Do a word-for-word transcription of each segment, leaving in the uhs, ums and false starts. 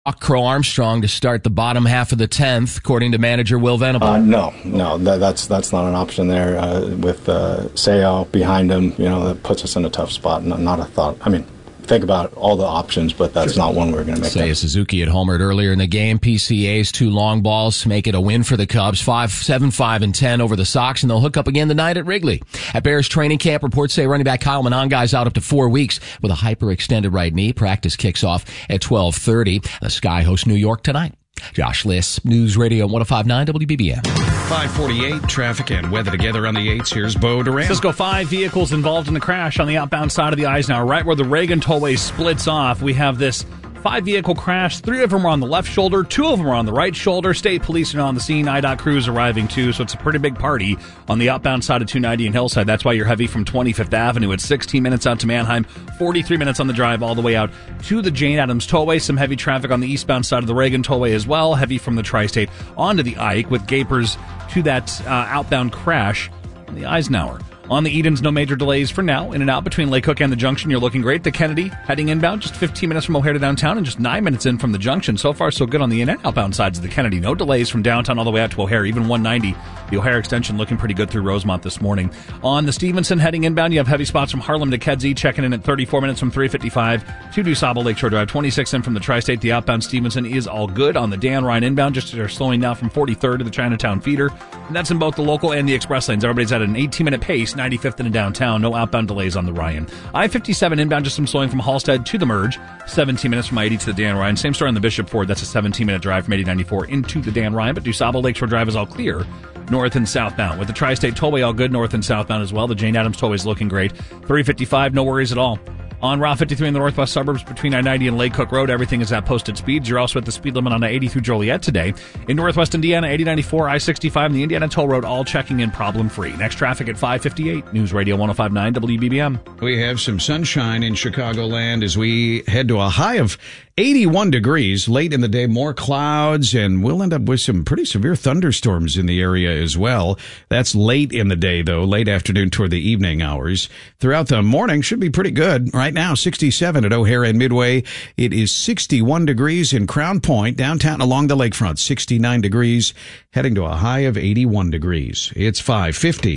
Crow Armstrong to start the bottom half of the tenth, according to manager Will Venable. Uh, no, no, that, that's that's not an option there. Uh, with uh, Seo behind him, you know, that puts us in a tough spot. Not, not a thought. I mean, think about all the options, but that's sure. not one we're going to make. Seiya Suzuki had homered earlier in the game. P C A's two long balls make it a win for the Cubs, five, seven, five, and ten over the Sox, and they'll hook up again tonight at Wrigley. At Bears training camp, reports say running back Kyle Monangai is out up to four weeks with a hyperextended right knee. Practice kicks off at twelve thirty. The Sky hosts New York tonight. Josh Liss, News Radio one oh five point nine W B B M. five forty-eight, traffic and weather together on the eights. Here's Bo Duran. Cisco, five vehicles involved in the crash on the outbound side of the Eisenhower, right where the Reagan tollway splits off. We have this five-vehicle crash. Three of them are on the left shoulder. Two of them are on the right shoulder. State police are on the scene. I DOT crews arriving, too, so it's a pretty big party on the outbound side of two ninety and Hillside. That's why you're heavy from twenty-fifth Avenue. It's sixteen minutes out to Manheim, forty-three minutes on the drive all the way out to the Jane Addams Tollway. Some heavy traffic on the eastbound side of the Reagan Tollway as well. Heavy from the Tri-State onto the Ike with gapers to that uh, outbound crash on the Eisenhower. On the Edens, no major delays for now. In and out between Lake Cook and the Junction, you're looking great. The Kennedy heading inbound, just fifteen minutes from O'Hare to downtown and just nine minutes in from the Junction. So far, so good on the in- and outbound sides of the Kennedy. No delays from downtown all the way out to O'Hare, even one ninety. The O'Hare extension looking pretty good through Rosemont this morning. On the Stevenson heading inbound, you have heavy spots from Harlem to Kedzie, checking in at thirty-four minutes from three fifty-five to DuSable Lakeshore Drive. twenty-six in from the Tri-State. The outbound Stevenson is all good. On the Dan Ryan inbound, just are slowing down from forty-third to the Chinatown feeder. And that's in both the local and the express lanes. Everybody's at an eighteen-minute pace, ninety-fifth and downtown. No outbound delays on the Ryan. I fifty-seven inbound, just some slowing from Halstead to the Merge. seventeen minutes from I eighty to the Dan Ryan. Same story on the Bishop Ford. That's a seventeen-minute drive from eighty ninety-four into the Dan Ryan. But DuSable Lakeshore Drive is all clear, north and southbound. With the Tri-State Tollway all good, north and southbound as well. The Jane Addams Tollway is looking great. three fifty-five, no worries at all. On Route fifty-three in the northwest suburbs between I ninety and Lake Cook Road, everything is at posted speeds. You're also at the speed limit on I eighty through Joliet today. In northwest Indiana, eighty ninety-four, I sixty-five, and the Indiana Toll Road all checking in problem-free. Next traffic at five fifty-eight. News Radio one oh five point nine W B B M. We have some sunshine in Chicagoland as we head to a high of eighty-one degrees. Late in the day, more clouds, and we'll end up with some pretty severe thunderstorms in the area as well. That's late in the day, though, late afternoon toward the evening hours. Throughout the morning, should be pretty good. Right now, sixty-seven at O'Hare and Midway. It is sixty-one degrees in Crown Point, downtown along the lakefront, sixty-nine degrees, heading to a high of eighty-one degrees. It's five fifty.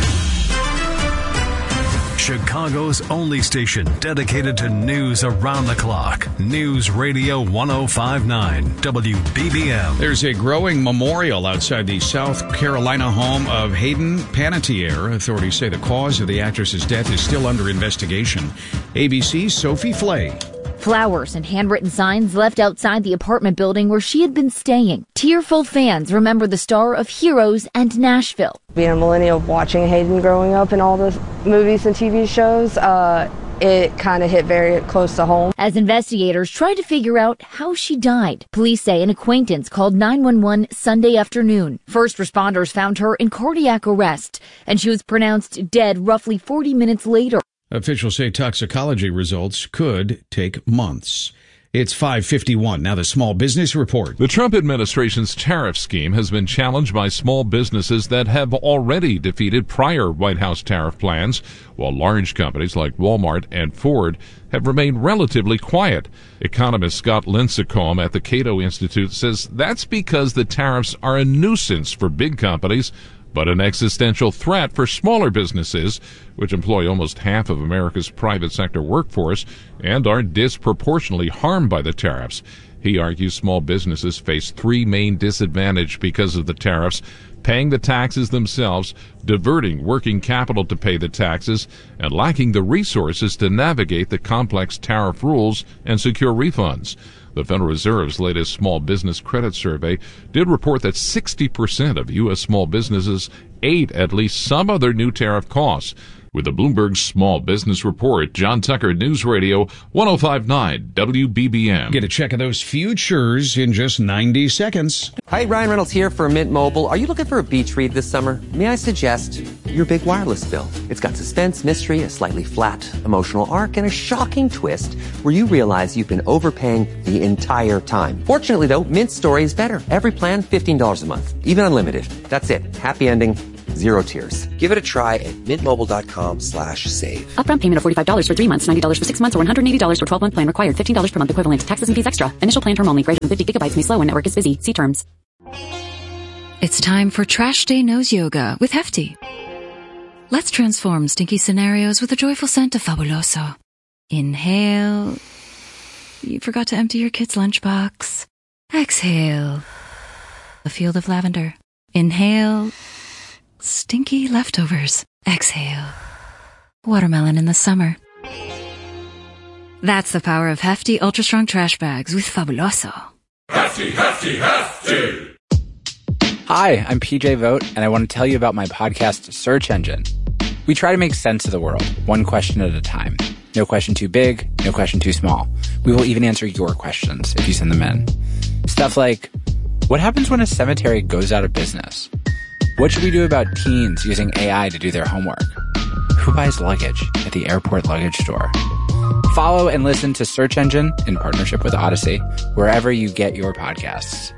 Chicago's only station dedicated to news around the clock. News Radio one oh five point nine W B B M. There's a growing memorial outside the South Carolina home of Hayden Panettiere. Authorities say the cause of the actress's death is still under investigation. A B C's Sophie Flay. Flowers and handwritten signs left outside the apartment building where she had been staying. Tearful fans remember the star of Heroes and Nashville. Being a millennial, watching Hayden growing up in all the movies and T V shows, uh, it kind of hit very close to home. As investigators try to figure out how she died, police say an acquaintance called nine one one Sunday afternoon. First responders found her in cardiac arrest, and she was pronounced dead roughly forty minutes later. Officials say toxicology results could take months. It's five fifty-one. Now the Small Business Report. The Trump administration's tariff scheme has been challenged by small businesses that have already defeated prior White House tariff plans, while large companies like Walmart and Ford have remained relatively quiet. Economist Scott Lincecum at the Cato Institute says that's because the tariffs are a nuisance for big companies, but an existential threat for smaller businesses, which employ almost half of America's private sector workforce and are disproportionately harmed by the tariffs. He argues small businesses face three main disadvantages because of the tariffs: paying the taxes themselves, diverting working capital to pay the taxes, and lacking the resources to navigate the complex tariff rules and secure refunds. The Federal Reserve's latest small business credit survey did report that sixty percent of U S small businesses ate at least some of their new tariff costs. With the Bloomberg Small Business Report, John Tucker, News Radio one oh five point nine W B B M. Get a check of those futures in just ninety seconds. Hi, Ryan Reynolds here for Mint Mobile. Are you looking for a beach read this summer? May I suggest your big wireless bill? It's got suspense, mystery, a slightly flat emotional arc, and a shocking twist where you realize you've been overpaying the entire time. Fortunately, though, Mint's story is better. Every plan, fifteen dollars a month, even unlimited. That's it. Happy ending. zero tiers. Give it a try at mintmobile.com slash save. Upfront payment of forty-five dollars for three months, ninety dollars for six months, or one hundred eighty dollars for twelve-month plan required. fifteen dollars per month equivalent. Taxes and fees extra. Initial plan term only. Greater than fifty gigabytes may slow when network is busy. See terms. It's time for Trash Day Nose Yoga with Hefty. Let's transform stinky scenarios with a joyful scent of Fabuloso. Inhale. You forgot to empty your kid's lunchbox. Exhale. A field of lavender. Inhale. Stinky leftovers. Exhale. Watermelon in the summer. That's the power of Hefty Ultra Strong Trash Bags with Fabuloso. Hefty, Hefty, Hefty! Hi, I'm P J Vogt, and I want to tell you about my podcast, Search Engine. We try to make sense of the world, one question at a time. No question too big, no question too small. We will even answer your questions if you send them in. Stuff like, what happens when a cemetery goes out of business? What should we do about teens using A I to do their homework? Who buys luggage at the airport luggage store? Follow and listen to Search Engine in partnership with Odyssey, wherever you get your podcasts.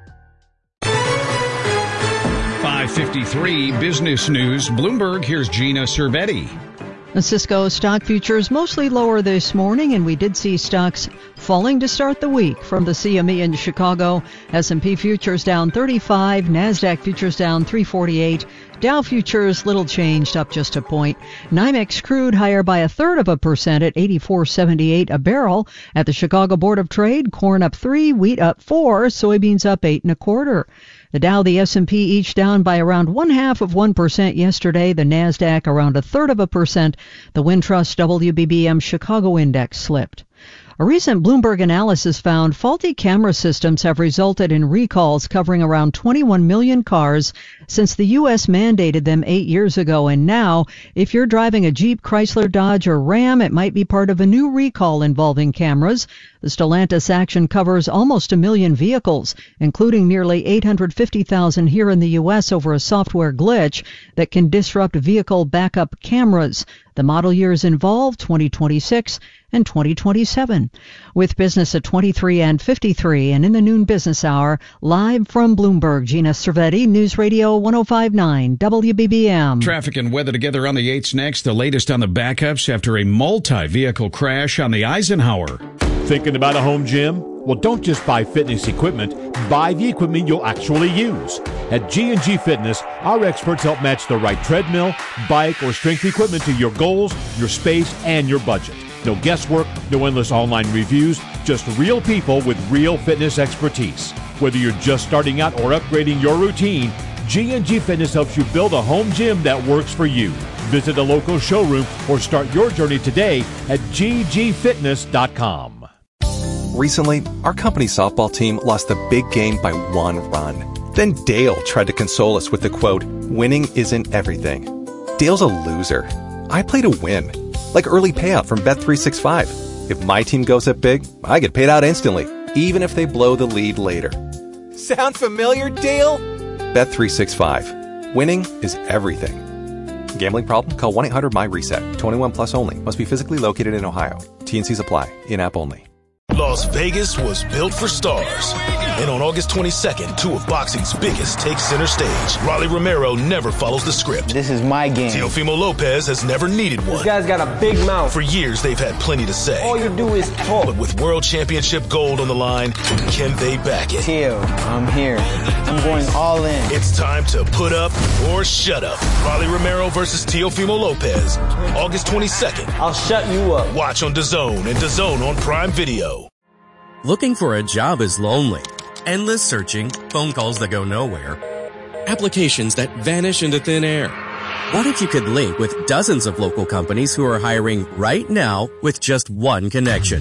five fifty-three Business News. Bloomberg, here's Gina Cervetti. The Cisco stock futures mostly lower this morning, and we did see stocks falling to start the week. From the C M E in Chicago, S and P futures down thirty-five, NASDAQ futures down three forty-eight, Dow futures little changed, up just a point. NYMEX crude higher by a third of a percent at eighty-four seventy-eight a barrel. At the Chicago Board of Trade, corn up three, wheat up four, soybeans up eight and a quarter. The Dow, the S and P each down by around one half of one percent yesterday. The NASDAQ around a third of a percent. The Wintrust W B B M Chicago Index slipped. A recent Bloomberg analysis found faulty camera systems have resulted in recalls covering around twenty-one million cars since the U S mandated them eight years ago. And now, if you're driving a Jeep, Chrysler, Dodge, or Ram, it might be part of a new recall involving cameras. The Stellantis action covers almost a million vehicles, including nearly eight hundred fifty thousand here in the U S over a software glitch that can disrupt vehicle backup cameras. The model years involved twenty twenty-six and twenty twenty-seven. With business at twenty-three and fifty-three, and in the noon business hour, live from Bloomberg, Gina Cervetti, News Radio one oh five point nine W B B M. Traffic and weather together on the eights next. The latest on the backups after a multi-vehicle crash on the Eisenhower. Thinking about a home gym? Well, don't just buy fitness equipment. Buy the equipment you'll actually use. At G and G Fitness, our experts help match the right treadmill, bike, or strength equipment to your goals, your space, and your budget. No guesswork, no endless online reviews, just real people with real fitness expertise. Whether you're just starting out or upgrading your routine, G and G Fitness helps you build a home gym that works for you. Visit a local showroom or start your journey today at g g fitness dot com. Recently, our company softball team lost the big game by one run. Then Dale tried to console us with the quote, "Winning isn't everything." Dale's a loser. I play to win. Like early payout from Bet three sixty-five. If my team goes up big, I get paid out instantly, even if they blow the lead later. Sound familiar, Dale? Bet three sixty-five. Winning is everything. Gambling problem? Call one eight hundred M Y reset. twenty-one plus only. Must be physically located in Ohio. T N Cs apply. In-app only. Las Vegas was built for stars. And on August twenty-second, two of boxing's biggest take center stage. Rolly Romero never follows the script. This is my game. Teofimo Lopez has never needed one. This guy's got a big mouth. For years, they've had plenty to say. All you do is talk. But with world championship gold on the line, can they back it? Teo, I'm here. I'm going all in. It's time to put up or shut up. Rolly Romero versus Teofimo Lopez. August twenty-second. I'll shut you up. Watch on DAZN and DAZN on Prime Video. Looking for a job is lonely. Endless searching, phone calls that go nowhere, applications that vanish into thin air. What if you could link with dozens of local companies who are hiring right now with just one connection?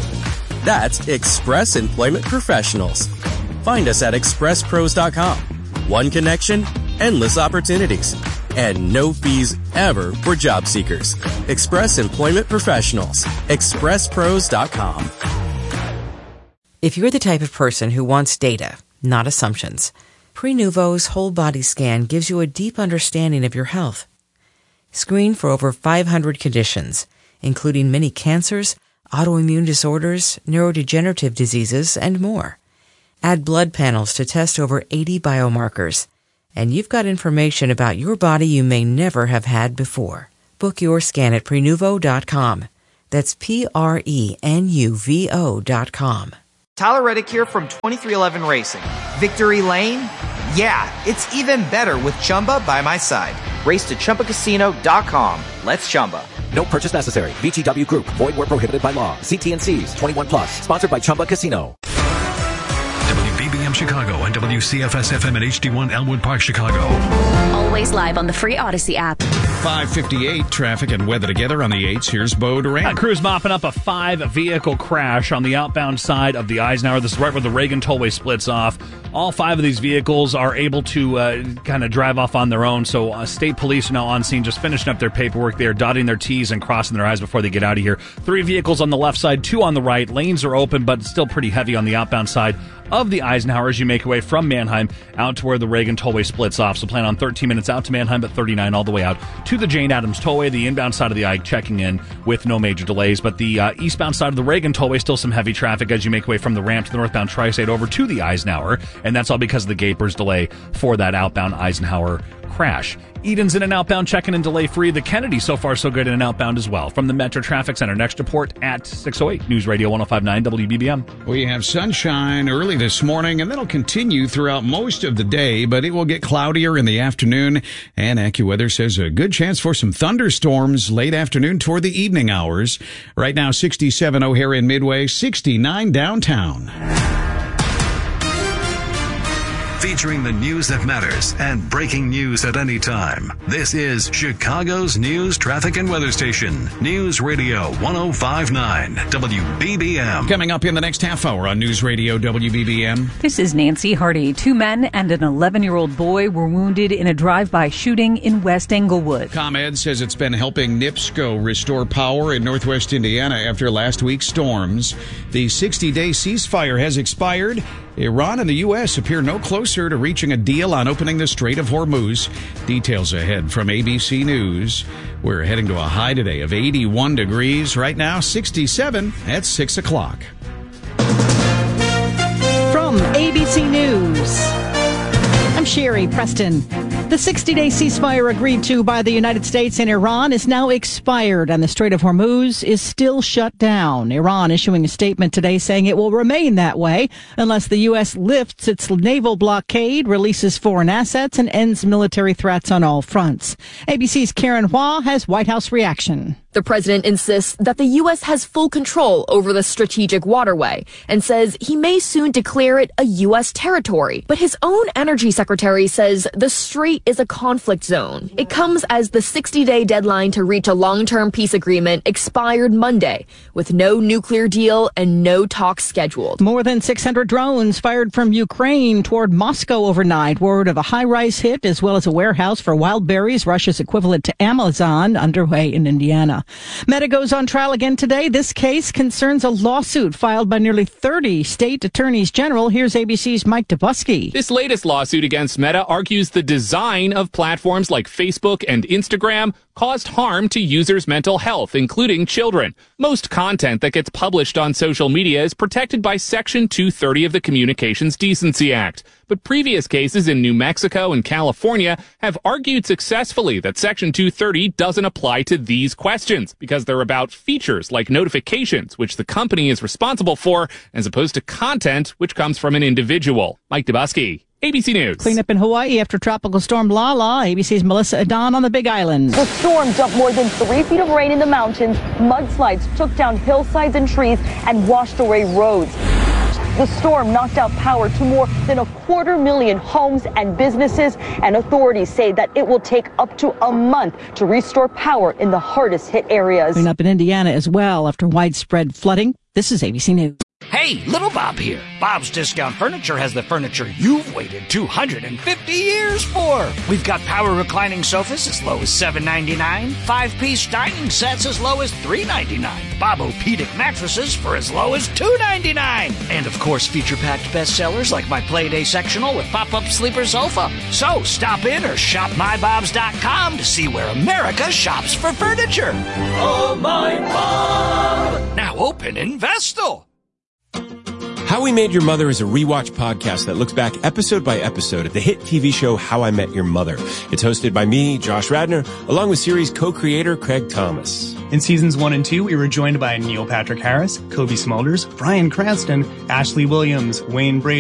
That's Express Employment Professionals. Find us at express pros dot com. One connection, endless opportunities, and no fees ever for job seekers. Express Employment Professionals. express pros dot com. If you're the type of person who wants data, not assumptions, Prenuvo's whole body scan gives you a deep understanding of your health. Screen for over five hundred conditions, including many cancers, autoimmune disorders, neurodegenerative diseases, and more. Add blood panels to test over eighty biomarkers. And you've got information about your body you may never have had before. Book your scan at prenuvo dot com. That's P R E N U V O dot com. Tyler Reddick here from twenty-three eleven Racing. Victory Lane? Yeah, it's even better with Chumba by my side. Race to Chumba Casino dot com. Let's Chumba. No purchase necessary. V G W Group. Void where prohibited by law. See T and C's. twenty-one plus. Sponsored by Chumba Casino. W B B M Chicago and W C F S F M at H D one Elmwood Park, Chicago. Always live on the free Odyssey app. five fifty-eight, traffic and weather together on the eights. Here's Bo Durant. Uh, crews mopping up a five-vehicle crash on the outbound side of the Eisenhower. This is right where the Reagan Tollway splits off. All five of these vehicles are able to uh, kind of drive off on their own. So uh, state police are now on scene, just finishing up their paperwork. They are dotting their T's and crossing their I's before they get out of here. Three vehicles on the left side, two on the right. Lanes are open, but still pretty heavy on the outbound side of the Eisenhower as you make your way from Manheim out to where the Reagan Tollway splits off. So plan on thirteen minutes out to Manheim, but thirty-nine all the way out to the Jane Addams Tollway. The inbound side of the I checking in with no major delays, but the uh, eastbound side of the Reagan Tollway still some heavy traffic as you make your way from the ramp to the northbound Tri-State over to the Eisenhower, and that's all because of the Gapers delay for that outbound Eisenhower crash. Eden's in and outbound checking in delay free. The Kennedy so far so good in and outbound as well. From the Metro Traffic Center, next report at six oh eight. News Radio one oh five point nine W B B M. We have sunshine early this morning, and that'll continue throughout most of the day, but it will get cloudier in the afternoon. And AccuWeather says a good chance for some thunderstorms late afternoon toward the evening hours. Right now, sixty-seven O'Hare in Midway, sixty-nine downtown. Featuring the news that matters and breaking news at any time. This is Chicago's news, traffic, and weather station. News Radio one oh five point nine W B B M. Coming up in the next half hour on News Radio W B B M. This is Nancy Hardy. Two men and an eleven-year-old boy were wounded in a drive-by shooting in West Englewood. ComEd says it's been helping NIPSCO restore power in northwest Indiana after last week's storms. The sixty-day ceasefire has expired. Iran and the U S appear no closer to reaching a deal on opening the Strait of Hormuz. Details ahead from A B C News. We're heading to a high today of eighty-one degrees. Right now, sixty-seven at six o'clock. From A B C News, I'm Sherry Preston. The sixty-day ceasefire agreed to by the United States and Iran is now expired, and the Strait of Hormuz is still shut down. Iran issuing a statement today saying it will remain that way unless the U S lifts its naval blockade, releases foreign assets, and ends military threats on all fronts. A B C's Karen Hua has White House reaction. The president insists that the U S has full control over the strategic waterway and says he may soon declare it a U S territory. But his own energy secretary says the strait is a conflict zone. It comes as the sixty-day deadline to reach a long-term peace agreement expired Monday, with no nuclear deal and no talks scheduled. More than six hundred drones fired from Ukraine toward Moscow overnight. Word of a high-rise hit as well as a warehouse for wild berries, Russia's equivalent to Amazon, underway in Indiana. Meta goes on trial again today. This case concerns a lawsuit filed by nearly thirty state attorneys general. Here's A B C's Mike Dubusky. This latest lawsuit against Meta argues the design of platforms like Facebook and Instagram caused harm to users' mental health, including children. Most content that gets published on social media is protected by Section two thirty of the Communications Decency Act. But previous cases in New Mexico and California have argued successfully that Section two thirty doesn't apply to these questions because they're about features like notifications, which the company is responsible for, as opposed to content which comes from an individual. Mike Dubusky, A B C News. Clean up in Hawaii after Tropical Storm Lala. A B C's Melissa Adon on the Big Island. The storm dumped more than three feet of rain in the mountains. Mudslides took down hillsides and trees and washed away roads. The storm knocked out power to more than a quarter million homes and businesses, and authorities say that it will take up to a month to restore power in the hardest hit areas. Clean up in Indiana as well after widespread flooding. This is A B C News. Hey, Little Bob here. Bob's Discount Furniture has the furniture you've waited two hundred fifty years for. We've got power reclining sofas as low as seven ninety-nine, five-piece dining sets as low as three ninety-nine, Bob-O-Pedic mattresses for as low as two ninety-nine, and of course feature-packed bestsellers like my Playday sectional with pop-up sleeper sofa. So stop in or shop my bobs dot com to see where America shops for furniture. Oh, my Bob! Now open in Vestal. How We Met Your Mother is a rewatch podcast that looks back episode by episode at the hit T V show How I Met Your Mother. It's hosted by me, Josh Radnor, along with series co-creator Craig Thomas. In seasons one and two, we were joined by Neil Patrick Harris, Kobe Smulders, Bryan Cranston, Ashley Williams, Wayne Brady,